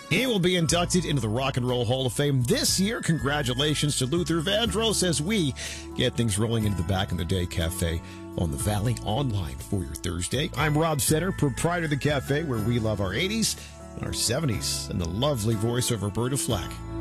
He will be inducted into the Rock and Roll Hall of Fame this year. Congratulations to Luther Vandross as we get things rolling into the Back in the Day Cafe on the Valley online for your Thursday. I'm Rob Center, proprietor of the cafe where we love our 80s and our 70s and the lovely voice of Roberta Flack.